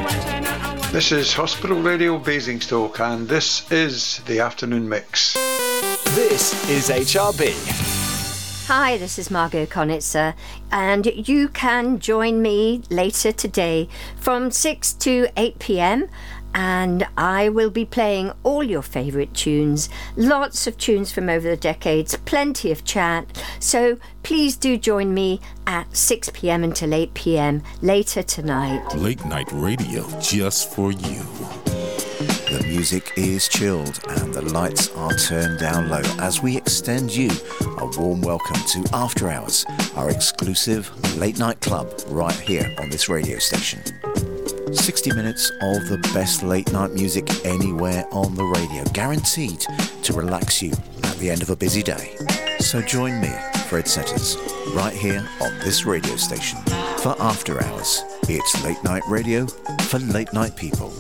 This is Hospital Radio Basingstoke, and this is the Afternoon Mix. This is HRB. Hi, this is Margot Conitzer, and you can join me later today from 6 to 8 p.m, and I will be playing all your favourite tunes, lots of tunes from over the decades, plenty of chat, so please do join me at 6 p.m. until 8 p.m. later tonight. Late night radio just for you. The music is chilled and the lights are turned down low as we extend you a warm welcome to After Hours, our exclusive late night club right here on this radio station. 60 minutes of the best late night music anywhere on the radio, guaranteed to relax you at the end of a busy day. So join me, Fred Setters, right here on this radio station for After Hours. It's late night radio for late night people.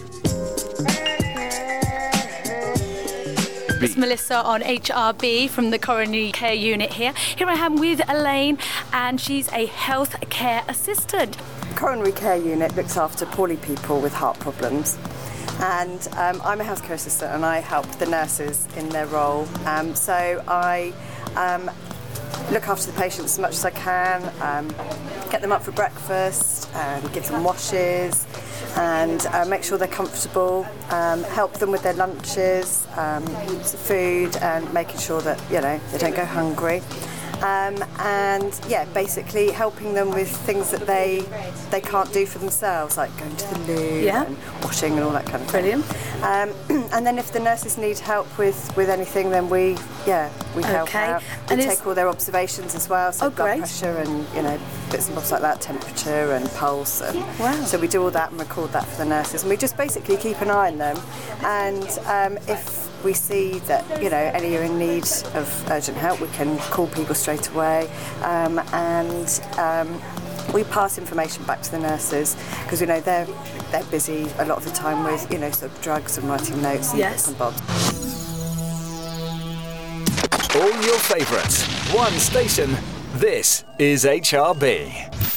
It's Melissa on HRB from the Coronary Care Unit here. Here I am with Elaine, and she's a health care assistant. Coronary Care Unit looks after poorly people with heart problems, and I'm a healthcare assistant and I help the nurses in their role. So I look after the patients as much as I can, get them up for breakfast, give them washes, and make sure they're comfortable, help them with their lunches, food, and making sure that, you know, they don't go hungry. And yeah, basically helping them with things that they can't do for themselves, like going to the loo and washing and all that kind of thing. Brilliant. And then if the nurses need help with anything, then we help out. We take all their observations as well, so blood pressure and, you know, bits and bobs like that, temperature and pulse. And so we do all that and record that for the nurses, and we just basically keep an eye on them. And if we see that, you know, any are in need of urgent help, we can call people straight away, and we pass information back to the nurses, because, you know, they're busy a lot of the time with, you know, sort of drugs and writing notes and bits and bobs. All your favourites, one station. This is HRB.